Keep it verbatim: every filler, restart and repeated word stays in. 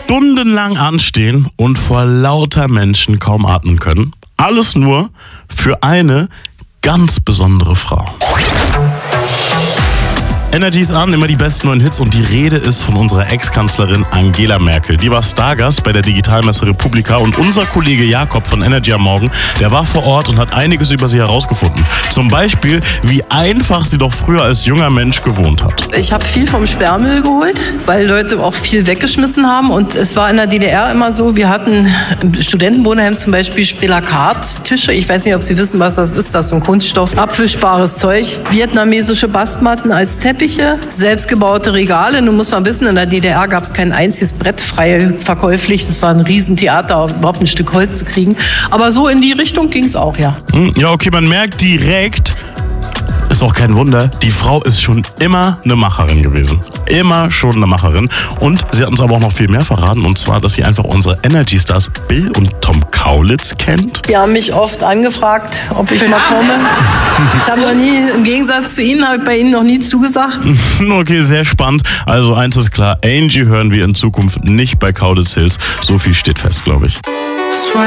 stundenlang anstehen und vor lauter Menschen kaum atmen können. Alles nur für eine ganz besondere Frau. Energy ist an, immer die besten neuen Hits und die Rede ist von unserer Ex-Kanzlerin Angela Merkel. Die war Stargast bei der Digitalmesse Republika und unser Kollege Jakob von Energy am Morgen, der war vor Ort und hat einiges über sie herausgefunden. Zum Beispiel, wie einfach sie doch früher als junger Mensch gewohnt hat. Ich habe viel vom Sperrmüll geholt, weil Leute auch viel weggeschmissen haben und es war in der D D R immer so, wir hatten im Studentenwohnheim zum Beispiel Spelakat-Tische. Ich weiß nicht, ob Sie wissen, was das ist. Das ist so ein Kunststoff, abwischbares Zeug, vietnamesische Bastmatten als Teppich. Selbstgebaute Regale. Nun muss man wissen, in der D D R gab es kein einziges Brett frei verkäuflich. Das war ein Riesentheater, überhaupt ein Stück Holz zu kriegen. Aber so in die Richtung ging es auch, ja. Ja, okay, man merkt direkt, ist auch kein Wunder, die Frau ist schon immer eine Macherin gewesen. Immer schon eine Macherin. Und sie hat uns aber auch noch viel mehr verraten. Und zwar, dass sie einfach unsere Energy-Stars Bill und Tom Kaulitz kennt. Die haben mich oft angefragt, ob ich mal komme. Ich habe noch nie, im Gegensatz zu Ihnen, habe ich bei Ihnen noch nie zugesagt. Okay, sehr spannend. Also eins ist klar, Angie hören wir in Zukunft nicht bei Kaulitz Hills. So viel steht fest, glaube ich.